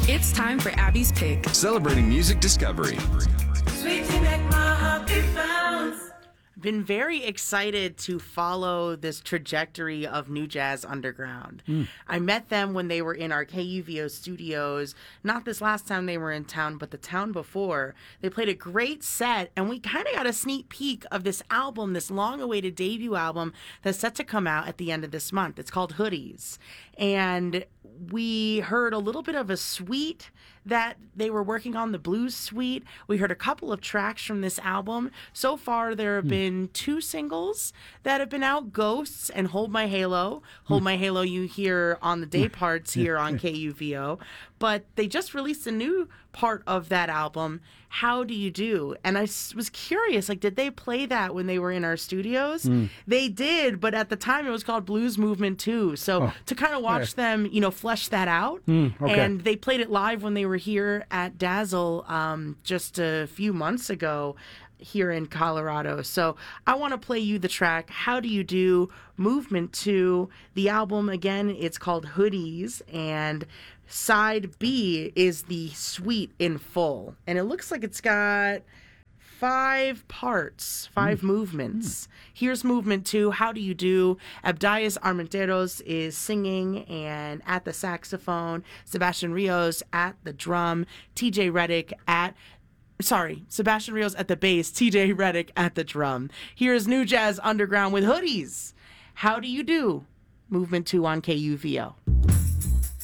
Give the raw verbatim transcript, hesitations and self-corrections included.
It's time for Abby's Pick. Celebrating music discovery. Sweet to make my heart beat bounce. Been very excited to follow this trajectory of New Jazz Underground. Mm. I met them when they were in our K U V O studios, not this last time they were in town, but the town before. They played a great set, and we kind of got a sneak peek of this album, this long-awaited debut album that's set to come out at the end of this month. It's called Hoodies. And we heard a little bit of a suite that they were working on, the blues suite. We heard a couple of tracks from this album. So far, there have mm. been two singles that have been out, Ghosts and Hold My Halo. Hold mm. My Halo you hear on the day parts here on K U V O. But they just released a new part of that album, How Do You Do? And I was curious, like, did they play that when they were in our studios? Mm. They did, but at the time it was called Blues Movement two. So oh. to kind of watch yeah. them, you know, flesh that out. Mm, okay. And they played it live when they were here at Dazzle um, just a few months ago here in Colorado. So I want to play you the track, How Do You Do? Movement two. The album, again, it's called Hoodies, and side B is the suite in full. And it looks like it's got five parts, five mm. movements. Mm. Here's movement two, How Do You Do? Abdias Armenteros is singing and at the saxophone. Sebastian Rios at the drum. T J Reddick at Sorry, Sebastian Rios at the bass, T J Reddick at the drum. Here's New Jazz Underground with Hoodies. How Do You Do? Movement two on K U V O.